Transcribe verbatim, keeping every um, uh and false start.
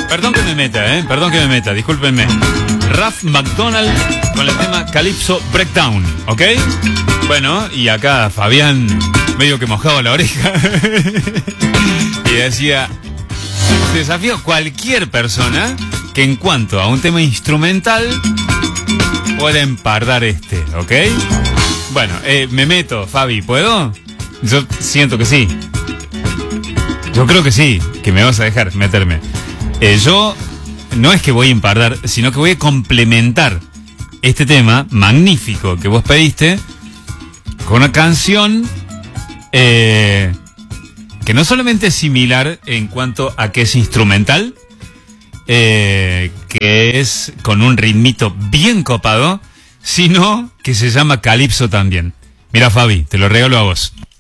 Perdón que me meta, ¿eh? Perdón que me meta, discúlpenme. Ralph McDonald con el tema Calypso Breakdown, ¿ok? Bueno, y acá Fabián medio que mojaba la oreja y decía, desafío a cualquier persona que en cuanto a un tema instrumental pueda empardar este, ¿ok? Bueno, eh, me meto, Fabi, ¿puedo? Yo siento que sí. Yo creo que sí, que me vas a dejar meterme. Eh, yo no es que voy a empardar, sino que voy a complementar este tema magnífico que vos pediste con una canción eh, que no solamente es similar en cuanto a que es instrumental, eh, que es con un ritmito bien copado, sino que se llama Calypso también. Mira, Fabi, te lo regalo a vos.